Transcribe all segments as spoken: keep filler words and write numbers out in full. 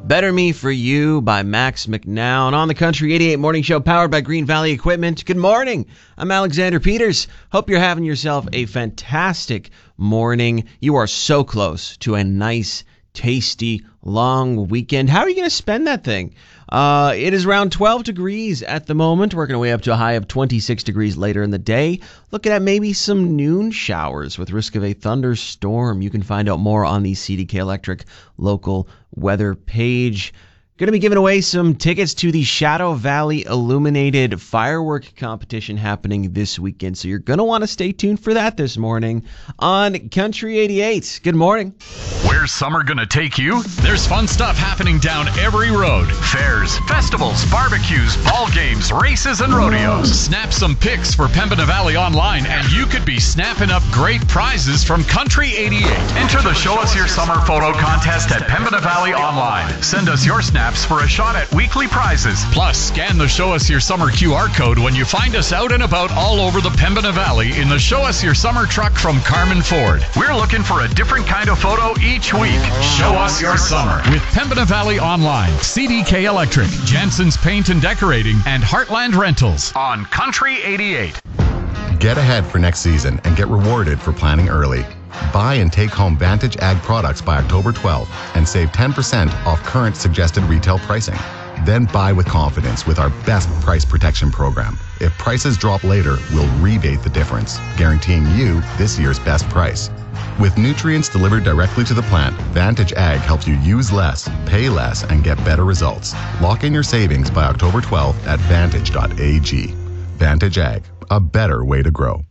Better Me For You by Max McNown on the Country eighty-eight Morning Show, powered by Green Valley Equipment. Good morning. I'm Alexander Peters. Hope you're having yourself a fantastic morning. You are so close to a nice, tasty, long weekend. How are you going to spend that thing? Uh, it is around twelve degrees at the moment, working our way up to a high of twenty-six degrees later in the day. Looking at maybe some noon showers with risk of a thunderstorm. You can find out more on the C D K Electric local weather page. Going to be giving away some tickets to the Shadow Valley Illuminated Firework Competition happening this weekend. So you're going to want to stay tuned for that this morning on Country eighty-eight. Good morning. Where's summer going to take you? There's fun stuff happening down every road. Fairs, festivals, barbecues, ball games, races, and rodeos. Snap some pics for Pembina Valley Online, and you could be snapping up great prizes from Country eighty-eight. Enter the Show Us Your Summer photo contest at Pembina Valley Online. Send us your snaps for a shot at weekly prizes. Plus, scan the Show Us Your Summer Q R code when you find us out and about all over the Pembina Valley in the Show Us Your Summer truck from Carmen Ford. We're looking for a different kind of photo each week. Show Us Your Summer with Pembina Valley Online, C D K Electric, Jensen's Paint and Decorating, and Heartland Rentals on Country eighty-eight. Get ahead for next season and get rewarded for planning early. Buy and take home Vantage Ag products by October twelfth and save ten percent off current suggested retail pricing. Then buy with confidence with our best price protection program. If prices drop later, we'll rebate the difference, guaranteeing you this year's best price. With nutrients delivered directly to the plant, Vantage Ag helps you use less, pay less, and get better results. Lock in your savings by October twelfth at vantage dot a g. Vantage Ag, a better way to grow.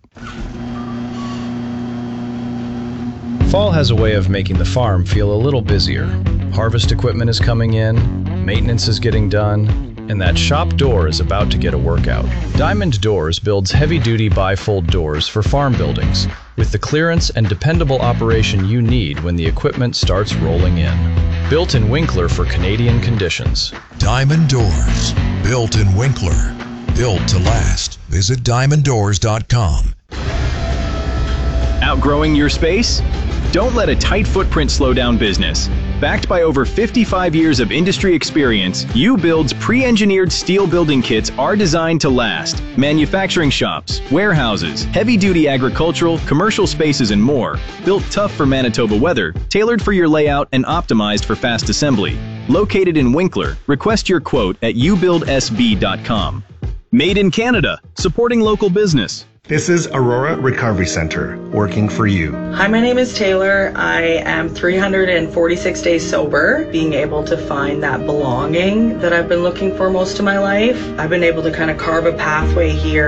Fall has a way of making the farm feel a little busier. Harvest equipment is coming in, maintenance is getting done, and that shop door is about to get a workout. Diamond Doors builds heavy-duty bifold doors for farm buildings with the clearance and dependable operation you need when the equipment starts rolling in. Built in Winkler for Canadian conditions. Diamond Doors, built in Winkler, built to last. Visit diamond doors dot com. Outgrowing your space? Don't let a tight footprint slow down business. Backed by over fifty-five years of industry experience, U-Build's pre-engineered steel building kits are designed to last. Manufacturing shops, warehouses, heavy-duty agricultural, commercial spaces, and more. Built tough for Manitoba weather, tailored for your layout, and optimized for fast assembly. Located in Winkler, request your quote at u build s b dot com. Made in Canada, supporting local business. This is Aurora Recovery Center, working for you. Hi, my name is Taylor. I am three hundred forty-six days sober, being able to find that belonging that I've been looking for most of my life. I've been able to kind of carve a pathway here